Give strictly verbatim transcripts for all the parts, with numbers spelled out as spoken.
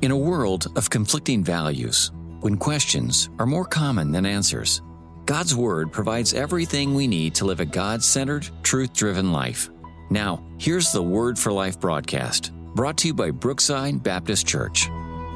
In a world of conflicting values, when questions are more common than answers, God's Word provides everything we need to live a God-centered, truth-driven life. Now, here's the Word for Life broadcast, brought to you by Brookside Baptist Church.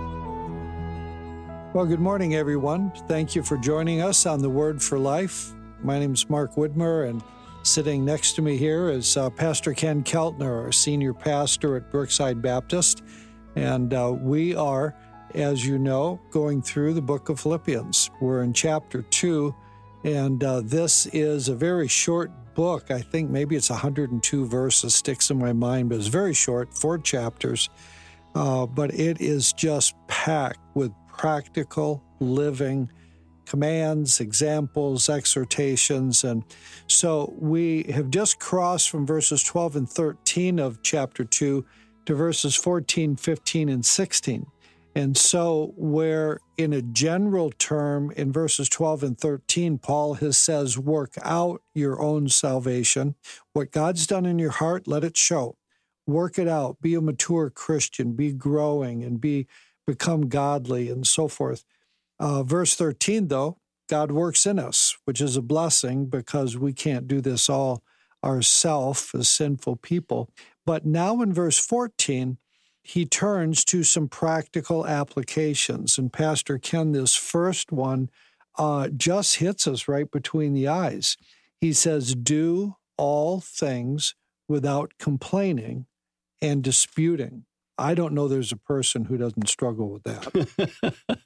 Well, good morning, everyone. Thank you for joining us on the Word for Life. My name is Mark Widmer, and sitting next to me here is uh, Pastor Ken Keltner, our senior pastor at Brookside Baptist. And uh, we are, as you know, going through the book of Philippians. We're in chapter two, and uh, this is a very short book. I think maybe it's one hundred two verses, sticks in my mind, but it's very short, four chapters. Uh, but it is just packed with practical, living commands, examples, exhortations. And so we have just crossed from verses twelve and thirteen of chapter two to verses fourteen, fifteen, and sixteen. And so where in a general term in verses twelve and thirteen, Paul has says, work out your own salvation. What God's done in your heart, let it show. Work it out. Be a mature Christian. Be growing and be become godly and so forth. Uh, verse thirteen, though, God works in us, which is a blessing because we can't do this all ourselves as sinful people. But now in verse fourteen, he turns to some practical applications. And Pastor Ken, this first one uh, just hits us right between the eyes. He says, do all things without complaining and disputing. I don't know there's a person who doesn't struggle with that.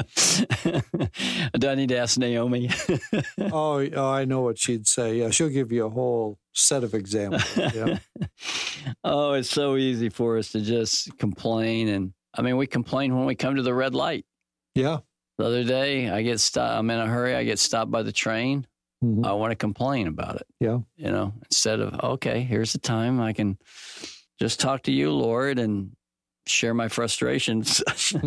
Do I need to ask Naomi? oh, oh, I know what she'd say. Yeah, she'll give you a whole set of examples. Yeah. Oh, it's so easy for us to just complain. And I mean, we complain when we come to the red light. Yeah. The other day, I get stopped. I'm in a hurry. I get stopped by the train. Mm-hmm. I want to complain about it. Yeah. You know, instead of, okay, here's the time I can just talk to you, Lord, and share my frustrations.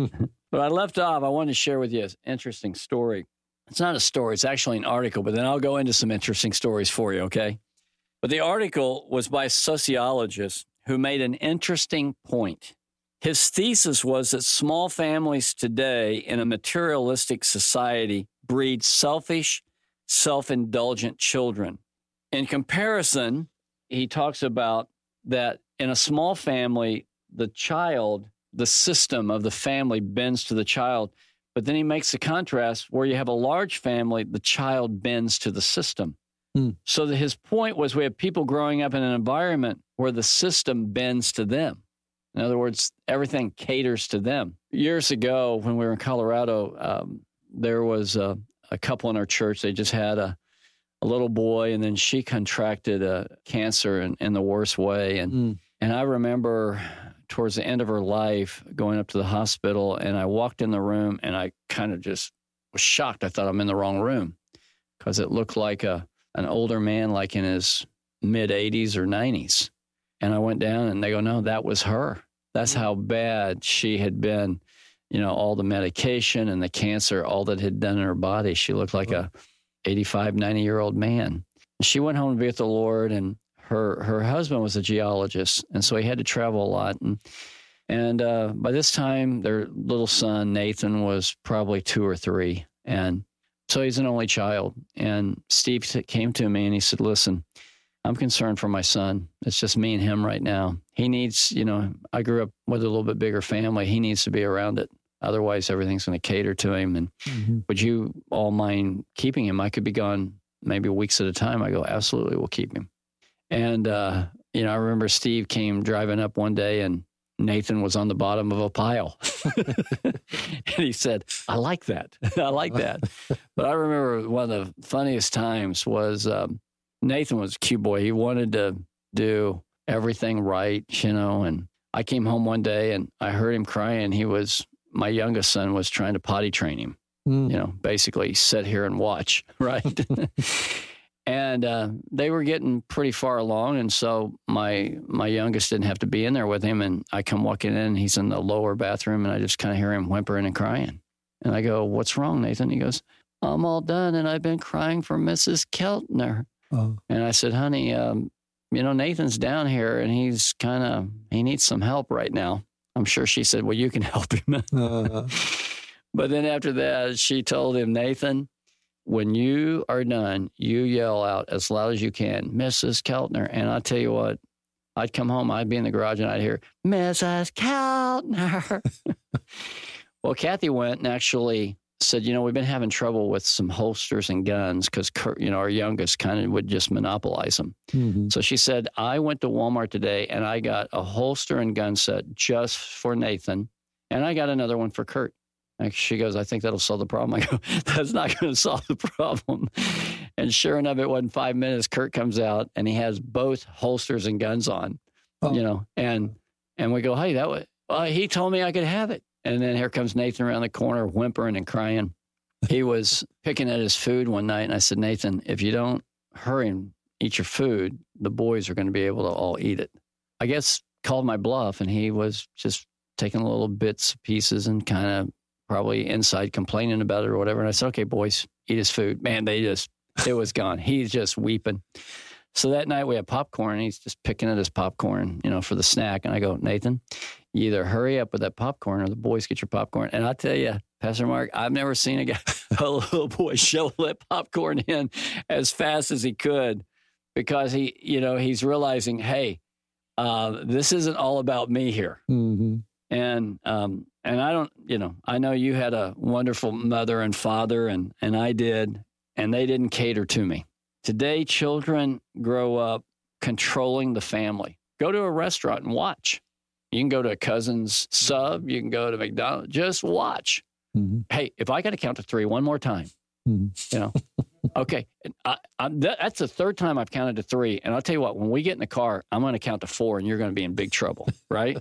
But I left off, I wanted to share with you an interesting story. It's not a story, it's actually an article, but then I'll go into some interesting stories for you, okay? But the article was by a sociologist who made an interesting point. His thesis was that small families today in a materialistic society breed selfish, self-indulgent children. In comparison, he talks about that in a small family, the child, the system of the family bends to the child. But then he makes the contrast where you have a large family, the child bends to the system. Hmm. So that his point was we have people growing up in an environment where the system bends to them. In other words, everything caters to them. Years ago, when we were in Colorado, um, there was a, a couple in our church. They just had a, a little boy, and then she contracted a cancer in, in the worst way. And hmm. and I remember towards the end of her life, going up to the hospital, and I walked in the room, and I kind of just was shocked. I thought I'm in the wrong room because it looked like a an older man, like in his mid-eighties or nineties. And I went down, and they go, no, that was her. That's how bad she had been, you know, all the medication and the cancer, all that had done in her body. She looked like a eighty-five, ninety-year-old man. She went home to be with the Lord, and Her her husband was a geologist, and so he had to travel a lot. And and uh, by this time, their little son, Nathan, was probably two or three. And so he's an only child. And Steve came to me and he said, listen, I'm concerned for my son. It's just me and him right now. He needs, you know, I grew up with a little bit bigger family. He needs to be around it. Otherwise, everything's going to cater to him. And mm-hmm. would you all mind keeping him? I could be gone maybe weeks at a time. I go, absolutely, we'll keep him. And, uh, you know, I remember Steve came driving up one day and Nathan was on the bottom of a pile. And he said, I like that. I like that. But I remember one of the funniest times was um, Nathan was a cute boy. He wanted to do everything right, you know, and I came home one day and I heard him crying. He was, my youngest son was trying to potty train him, mm. you know, basically sit here and watch, right? And uh, they were getting pretty far along, and so my my youngest didn't have to be in there with him, and I come walking in, and he's in the lower bathroom, and I just kind of hear him whimpering and crying. And I go, what's wrong, Nathan? He goes, I'm all done, and I've been crying for Missus Keltner. Oh. And I said, honey, um, you know, Nathan's down here, and he's kind of, he needs some help right now. I'm sure she said, well, you can help him. uh-huh. But then after that, she told him, Nathan, when you are done, you yell out as loud as you can, Missus Keltner. And I tell you what, I'd come home, I'd be in the garage, and I'd hear, Missus Keltner. Well, Kathy went and actually said, you know, we've been having trouble with some holsters and guns because, you know, our youngest kind of would just monopolize them. Mm-hmm. So she said, I went to Walmart today and I got a holster and gun set just for Nathan. And I got another one for Kurt. And she goes, I think that'll solve the problem. I go, that's not going to solve the problem. And sure enough, it wasn't five minutes. Kurt comes out and he has both holsters and guns on, oh. you know, and, and we go, hey, that was, well, he told me I could have it. And then here comes Nathan around the corner, whimpering and crying. He was picking at his food one night, and I said, Nathan, if you don't hurry and eat your food, the boys are going to be able to all eat it. I guess called my bluff, and he was just taking little bits, pieces, and kind of probably inside complaining about it or whatever. And I said, okay, boys, eat his food. Man, they just, it was gone. He's just weeping. So that night we had popcorn, and he's just picking at his popcorn, you know, for the snack. And I go, Nathan, you either hurry up with that popcorn or the boys get your popcorn. And I tell you, Pastor Mark, I've never seen a guy, a little boy shovel that popcorn in as fast as he could because he, you know, he's realizing, hey, uh, this isn't all about me here. Mm-hmm. And, um, and I don't, you know, I know you had a wonderful mother and father, and, and I did, and they didn't cater to me. Today, children grow up controlling the family. Go to a restaurant and watch. You can go to a cousin's sub. You can go to McDonald's. Just watch. Mm-hmm. Hey, if I got to count to three one more time, mm-hmm. you know, okay. I, I'm, that, that's the third time I've counted to three. And I'll tell you what, when we get in the car, I'm going to count to four, and you're going to be in big trouble, right?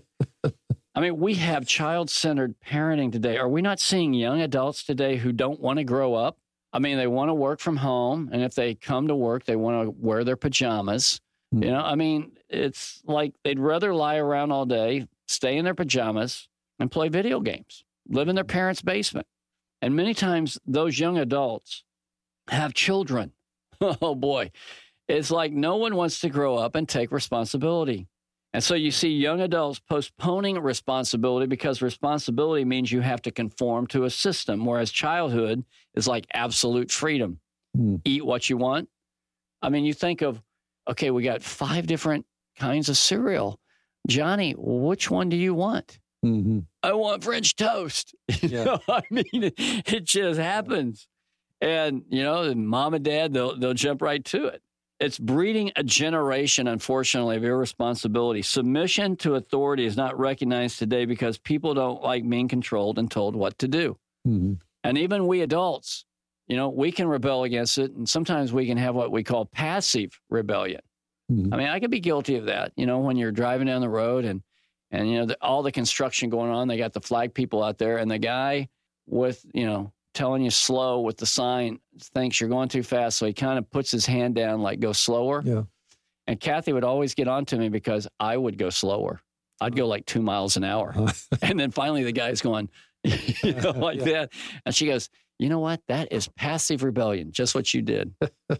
I mean, we have child-centered parenting today. Are we not seeing young adults today who don't want to grow up? I mean, they want to work from home, and if they come to work, they want to wear their pajamas. Mm-hmm. You know, I mean, it's like they'd rather lie around all day, stay in their pajamas, and play video games, live in their parents' basement. And many times those young adults have children. Oh, boy. It's like no one wants to grow up and take responsibility. And so you see young adults postponing responsibility because responsibility means you have to conform to a system, whereas childhood is like absolute freedom. Mm. Eat what you want. I mean, you think of, okay, we got five different kinds of cereal. Johnny, which one do you want? Mm-hmm. I want French toast. You yeah. know, I mean, it, it just happens. And, you know, mom and dad, they'll, they'll jump right to it. It's breeding a generation, unfortunately, of irresponsibility. Submission to authority is not recognized today because people don't like being controlled and told what to do. Mm-hmm. And even we adults, you know, we can rebel against it. And sometimes we can have what we call passive rebellion. Mm-hmm. I mean, I could be guilty of that. You know, when you're driving down the road and, and you know, the, all the construction going on, they got the flag people out there, and the guy with, you know, telling you slow with the sign thinks you're going too fast. So he kind of puts his hand down, like, go slower. Yeah. And Kathy would always get on to me because I would go slower. I'd go like two miles an hour. And then finally the guy's going, you know, like yeah. that. And she goes, you know what? That is passive rebellion. Just what you did.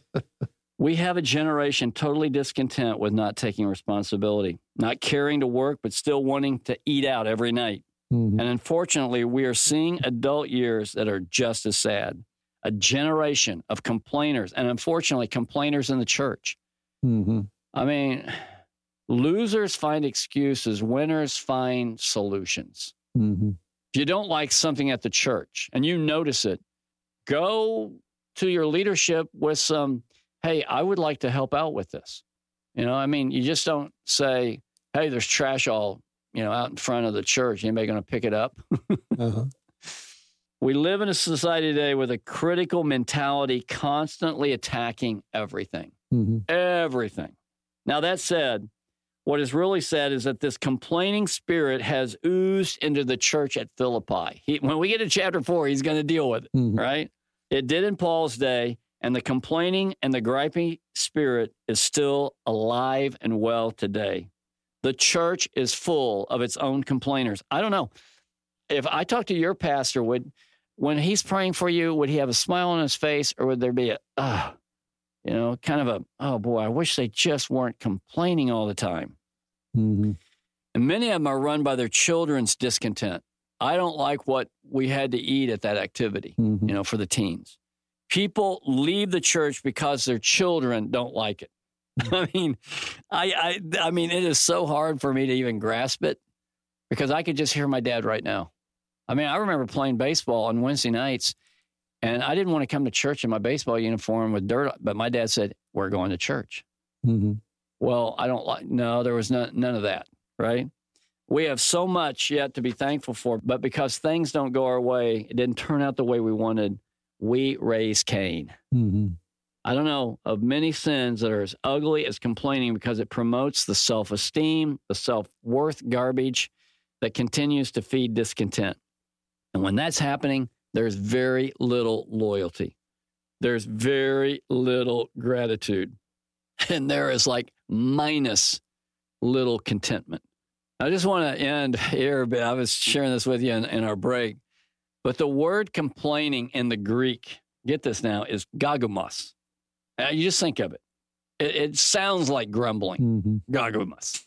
We have a generation totally discontent with not taking responsibility, not caring to work, but still wanting to eat out every night. Mm-hmm. And unfortunately, we are seeing adult years that are just as sad. A generation of complainers, and unfortunately, complainers in the church. Mm-hmm. I mean, losers find excuses, winners find solutions. Mm-hmm. If you don't like something at the church and you notice it, go to your leadership with some, hey, I would like to help out with this. You know, I mean, you just don't say, hey, there's trash all you know, out in front of the church. Anybody going to pick it up? uh-huh. We live in a society today with a critical mentality, constantly attacking everything. Mm-hmm. Everything. Now, that said, what is really sad is that this complaining spirit has oozed into the church at Philippi. He, when we get to chapter four, he's going to deal with it, mm-hmm. right? It did in Paul's day, and the complaining and the griping spirit is still alive and well today. The church is full of its own complainers. I don't know. If I talk to your pastor, would when he's praying for you, would he have a smile on his face, or would there be a, ah, you know, kind of a, oh boy, I wish they just weren't complaining all the time. Mm-hmm. And many of them are run by their children's discontent. I don't like what we had to eat at that activity, mm-hmm. you know, for the teens. People leave the church because their children don't like it. I mean, I, I, I mean, it is so hard for me to even grasp it because I could just hear my dad right now. I mean, I remember playing baseball on Wednesday nights, and I didn't want to come to church in my baseball uniform with dirt, but my dad said, "We're going to church." Mm-hmm. Well, I don't like, no, there was none, none of that, right? We have so much yet to be thankful for, but because things don't go our way, it didn't turn out the way we wanted, we raise Cain. Mm-hmm. I don't know of many sins that are as ugly as complaining because it promotes the self-esteem, the self-worth garbage that continues to feed discontent. And when that's happening, there's very little loyalty. There's very little gratitude. And there is like minus little contentment. I just want to end here, but I was sharing this with you in, in our break. But the word complaining in the Greek, get this now, is gagumos. Now, you just think of it. It, it sounds like grumbling. Mm-hmm. Gagumos.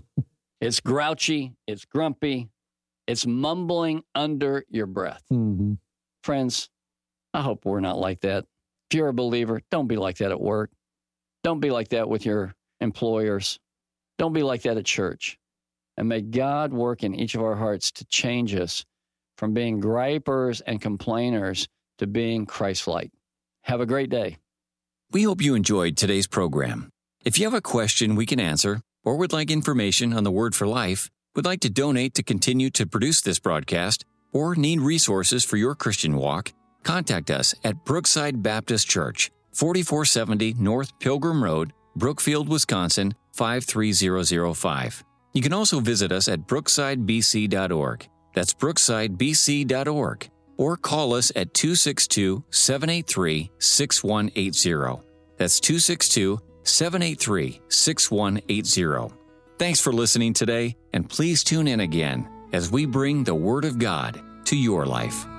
It's grouchy. It's grumpy. It's mumbling under your breath. Mm-hmm. Friends, I hope we're not like that. If you're a believer, don't be like that at work. Don't be like that with your employers. Don't be like that at church. And may God work in each of our hearts to change us from being gripers and complainers to being Christ-like. Have a great day. We hope you enjoyed today's program. If you have a question we can answer or would like information on the Word for Life, would like to donate to continue to produce this broadcast, or need resources for your Christian walk, contact us at Brookside Baptist Church, forty-four seventy North Pilgrim Road, Brookfield, Wisconsin, five three zero zero five. You can also visit us at brookside b c dot org. That's brookside b c dot org. Or call us at two six two, seven eight three, six one eight zero. That's two six two, seven eight three, six one eight zero. Thanks for listening today, and please tune in again as we bring the Word of God to your life.